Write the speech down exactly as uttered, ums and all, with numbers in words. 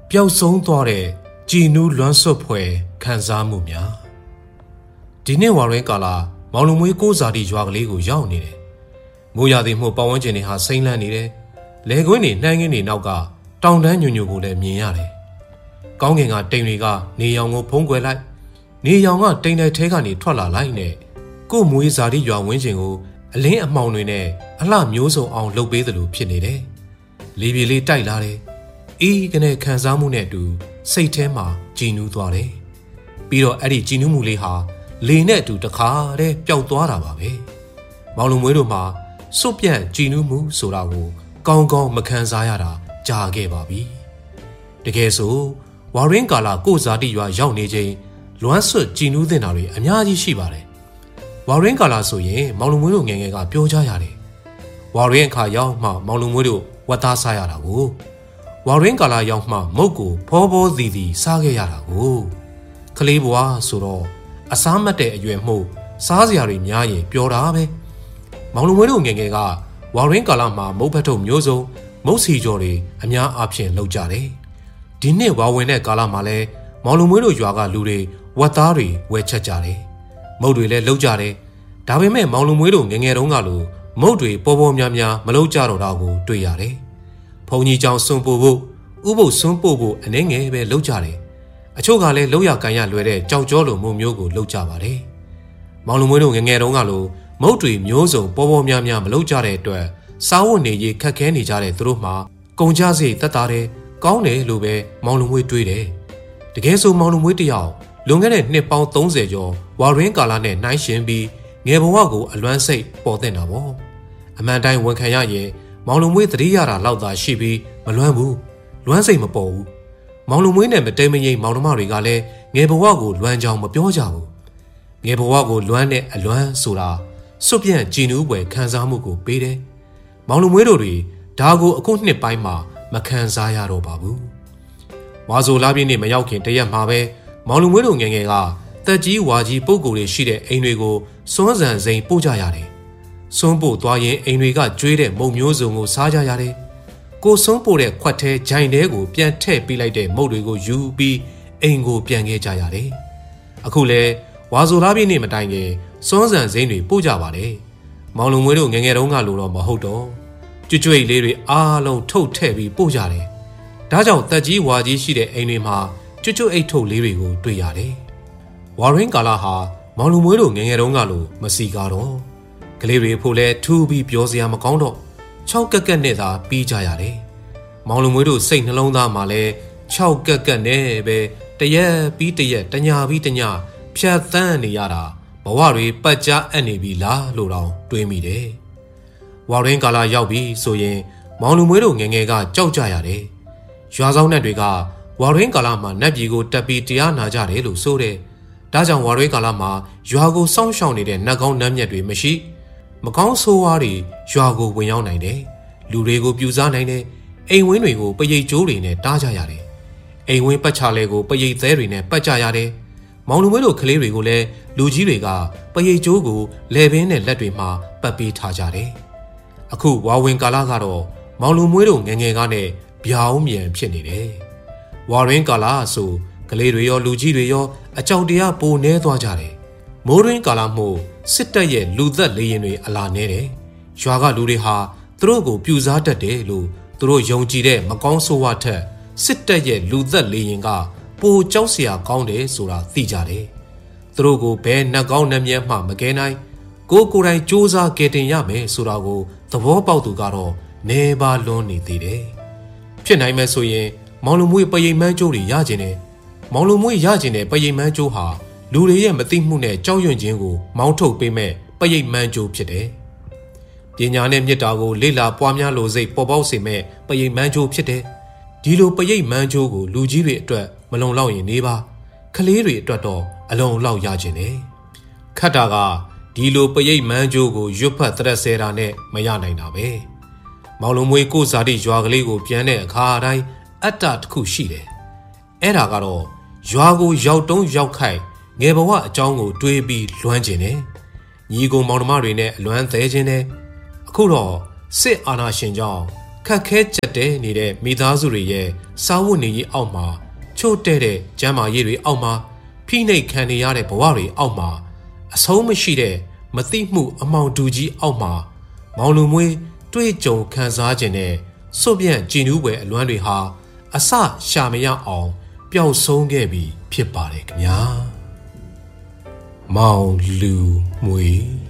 ပျောက်ဆုံးသွားတဲ့ကြည်နူးလွမ်းဆွတ်ဖွယ်ခံစားမှုများဒီနေ့ဝါရင်းကာလာမောင်လုံမွေးကိုးစာတီရွာကလေးကိုရောက်နေတယ်မိုးရသည်မှုပတ်ဝန်းကျင်တွေဟာစိမ့်လန့်နေတယ်လယ်ကွင်းတွေနှမ်းငင်းတွေနောက်ကတောင်တန်းညွညွကိုလည်းမြင်ရတယ်ကောင်းကင်ကတိမ်တွေကနေရောင်ကိုဖုံးကွယ်လိုက်နေရောင်ကတိမ်တဲ့ထဲကနေထွက်လာလိုက်နဲ့ကို့မွေးဇာတိရွာဝင်းကျင်ကိုအလင်းအမှောင်တွေနဲ့အလှမျိုးစုံအောင်လှုပ်ပေးသလိုဖြစ်နေတယ်လေပြေလေးတိုက်လာတယ်အေးကနေခံစားမှုနဲ့အတူစိတ်ထဲမှာကြည်နူးသွားတယ်ပြီးတော့အဲ့ဒီကြည်နူးမှုလေးဟာလေနဲ့အတူတခါတည်းပျောက်သွားတာပါပဲမောင်လုံမွေးတို့မှာစွတ်ပြန့်ကြည်နူးမှုဆိုတာကိုကောင်းကောင်းမခံစားရတာကြာခဲ့ပါပြီတကယ်ဆိုဝါရင်းကာလာကိုဇာတိရွာရောက်နေချိန်လွမ်းဆွတ်ကြည်နူးတင်တာတွေအများကြီးရှိပါတယ်ဝါရင်းကာလာဆိုရင်မောင်လုံမွေးတို့ငယ်ငယ်ကပြောကြရတယ်ဝါရင်းအခါရောက်မှမောင်လုံမွေးတို့ဝတ်သားစားရတာကိုဝါရင်းကာလာရောက်မှမုတ်ကိုဖောဖောသီသီစားခဲ့ရတာကိုကလေးဘွားဆိုတော့အစားမတ်တဲ့အရွယ်မှုစားစရာတွေများရင်ပြောတာပဲမောင်လုံမွေးတို့ငယ်ငယ်ကဝါရင်းကာလာမှာမုတ်ဖက်ထုတ်မျိုးစုံမုတ်စီကြော်တွေအများအားဖြင့်လုပ်ကြတယ်ဒီနှစ်ဝါဝင်တဲ့ကာလမှာလဲမောင်လုံမွေးတို့ရွာကလူတွေဝတ်သားတွေဝယ်ချက်ကြတယ်မုတ်တွေလည်းလုပ်ကြတယ်ဒါပေမဲ့မောင်လုံမွေးတို့ငယ်ငယ်တုန်းကလိုမုတ်တွေပေါ်ပေါ်များများမလုပ်ကြတော့တာကိုတွေ့ရတယ်ဘုံကြီးကြောင်စွန့်ပို့ဖို့ဥပုပ်စွန့်ပို့ဖို့အနေငယ်ပဲလုပ်ကြတယ်အချို့ကလည်းလောက်ရကန်ရလွယ်တဲ့ကြောက်ကြောလိုမှုမျိုးကိုလုပ်ကြပါတယ်မောင်လုံမွေးတို့ငယ်ငယ်တုန်းကလိုမုတ်တွေမျိုးစုံပေါ်ပေါ်များများမလုပ်ကြတဲ့အတွက်စားဝတ်နေရေးခက်ခဲနေကြတဲ့သူတို့မှာကုန်ကြစိတ်တက်တာတယ်ကောင်းတယ်လို့ပဲမောင်လုံမွေးတွေးတယ်တကယ်ဆိုမောင်လုံမွေးတယောက်လွန်ခဲ့တဲ့နှစ်ပေါင်းသုံးဆယ်ကျော်ဝါရင်းကာလာနဲ့နှိုင်းယှဉ်ပြီးငယ်ဘဝကိုအလွမ်းစိတ်ပေါ်တင်တာပေါ့အမှန်တိုင်းဝန်ခံရရင်မောင်လုံမွေးသတိရတာလောက်သာရှိပြီးမလွမ်းဘူးလွမ်းစိတ်မပေါ်ဘူးမောင်လုံမွေးနဲ့မတိမ်မယိမ်မောင်နှမတွေကလည်းငယ်ဘဝကိုလွမ်းကြောင်မပြောကြဘူးငယ်ဘဝကိုလွမ်းတဲ့အလွမ်းဆိုတာစွတ်ပြန့်ကြည်နူးပွဲခံစားမှုကိုပေးတယ်မောင်လုံမွေးတို့တွေဒါကိုအခုနှစ်ပိုင်းမှာမခံစားရတော့ပါဘူးဝါဆိုလာပြည့်နေ့မရောက်ခင်တရက်မှာပဲမောင်လုံမွေးတို့ငယ်ငယ်ကတက်ကြီးဝါကြီးပုံကိုယ်တွေရှိတဲ့အိမ်တွေကိုစွန်းစံစိန်ပို့ကြရတယ်စွန်းပို့သွားရင်အိမ်တွေကကျွေးတဲ့မုံမျိုးစုံကိုစားကြရတယ်ကိုစွန်းပို့တဲ့ခွက်ထဲဂျိုင်တဲကိုပြန်ထည့်ပေးလိုက်တဲ့မုတ်တွေကိုယူပြီးအိမ်ကိုပြန်ခဲ့ကြရတယ်အခုလဲဝါဆိုလာပြည့်နေ့မတိုင်ခင်စွန်းစံစိန်တွေပို့ကြပါတယ်မောင်လုံမွေးတို့ငယ်ငယ်တုန်းကလိုတော့မဟုတ်တော့ကြွကြွိတ်လေးတွေအားလုံးထုတ်ထည့်ပြီးပို့ကြတယ်ဒါကြောင့်တက်ကြီးဝါကြီးရှိတဲ့အိမ်တွေမှာကြွကြွအိတ်ထုတ်လေးတွေကိုတွေ့ရတယ်ဝါရင်းကာလာဟာမောင်လုံမွေးတို့ငယ်ငယ်တုန်းကလိုမစီကားတော့ကလေးတွေဖို့လဲထူးပြီးပြောစရာမကောင်းတော့ခြောက်ကက်ကက်နဲ့သာပြီးကြရတယ်မောင်လုံမွေးတို့စိတ်နှလုံးသားမှာလဲခြောက်ကက်ကက်နဲ့ပဲတရက်ပြီးတရက်တညာပြီးတညာဖြတ်သန်းနေရတာဘဝတွေပတ်ကြားအပ်နေပြီလားလို့တော့တွေးမိတယ်ဝါရင်းကာလာရောက်ပြီဆိုရင်မောင်လူမွေးတို့ငယ်ငယ်ကကြောက်ကြရတယ်ရွာဆောင်နှက်တွေကဝါရင်းကာလာမှာနတ်ပြည်ကိုတက်ပြီးတရားနာကြတယ်လို့ဆိုတယ်ဒါကြောင့်ဝါရင်းကာလာမှာရွာကိုစောင့်ရှောက်နေတဲ့နတ်ကောင်းနတ်မြတ်တွေမရှိမကောင်းဆိုးဝါးတွေရွာကိုဝင်ရောက်နိုင်တယ်လူတွေကိုပြူစားနိုင်တယ်အိမ်ဝင်းတွေကိုပရိတ်ကျိုးတွေနဲ့တားကြရတယ်အိမ်ဝင်းပတ်ချလဲကိုပရိတ်သဲတွေနဲ့ပတ်ကြရတယ်မောင်လူမွေးတို့ကလေးတွေကိုလည်းလူကြီးတွေကပရိတ်ကျိုးကိုလဲပင်နဲ့လက်တွေမှာပတ်ပေးထားကြတယ်အခုဝါဝင်ကာလကတော့မောင်လူမွေးတို့ငယ်ငယ်ကနဲ့ဗျာင်းမြန်ဖြစ်နေတယ်ဝါရင်းကာလဆိုကလေးတွေရောလူကြီးတွေရောအကြောက်တရားပိုနေသွားကြတယ်မိုးရင်းကာလမို့စစ်တပ်ရဲ့လူသက်လေရင်တွေအလာနေတယ်ရွာကလူတွေဟာသူတို့ကိုပြူစားတတ်တယ်လို့သူတို့ယုံကြည်တဲ့မကောင်းဆိုးဝါးထက်စစ်တပ်ရဲ့လူသက်လေရင်ကပိုကြောက်စရာကောင်းတယ်ဆိုတာသိကြတယ်သူတို့ကိုဘယ်နှက်ကောင်းနှက်မြဲမှမကဲနိုင်ကိုကိုယ်တိုင်စူးစမ်းကယ်တင်ရမယ်ဆိုတာကိုသဘောပေါက်သူကတော့နေပါလွန်းနေသေးတယ်ဖြစ်နိုင်မယ်ဆိုရင်မောင်လူမွေးပရိမန်းကျိုးတွေရကျင်တယ်မောင်လူမွေးရကျင်တဲ့ပရိမန်းကျိုးဟာလူတွေရဲ့မသိမှုနဲ့ကြောက်ရွံ့ခြင်းကိုမောင်းထုတ်ပေးမဲ့ပရိမန်းကျိုးဖြစ်တယ်ပညာနဲ့မြတ်တာကိုလေ့လာပွားများလို့စိတ်ပေါ်ပေါက်စေမဲ့ပရိမန်းကျိုးဖြစ်တယ်ဒီလိုပရိမန်းကျိုးကိုလူကြီးတွေအတွက်မလုံလောက်ရင်နေပါကလေးတွေအတွက်တော့အလုံလောက်ရကျင်တယ်ခတ်တာကဒီလိုပရိတ်မန်းကျိုးကိုရွတ်ဖတ်တရက်ဆဲတာနဲ့မရနိုင်တာပဲမောင်လုံမွေးကိုဇာတိရွာကလေးကိုပြန်တဲ့အခါတိုင်းအတ္တတစ်ခုရှိတယ်အဲ့ဒါကတော့ရွာကိုရောက်တုံးရောက်ခိုက်ငယ်ဘဝအကြောင်းကိုတွေးပြီးလွမ်းကျင်တယ်ညီကိုမောင်နှမတွေနဲ့အလွမ်းသေးခြင်းနဲ့အခုတော့စစ်အာဏာရှင်ကြောင့်ကခက်ခဲကြက်တဲနေတဲ့မိသားစုတွေရဲ့စားဝတ်နေရေးအောက်မှာချို့တဲ့တဲ့ကျမ်းမာရေးတွေအောက်မှာဖိနှိပ်ခံနေရတဲ့ဘဝတွေအောက်မှာအဆုံးမရှိတဲ့မသိမှုအမောင်တူကြီးအောက်မှာမောင်လူမွေးတွေ့ကြုံခံစားခြင်းနဲ့စွန့်ပြန့်ကြည်နူးပွဲအလွမ်းတွေဟာအစရှာမရအောင်ပျောက်ဆုံးခဲ့ပြီဖြစ်ပါတယ်ခင်ဗျာမောင်လူမွေး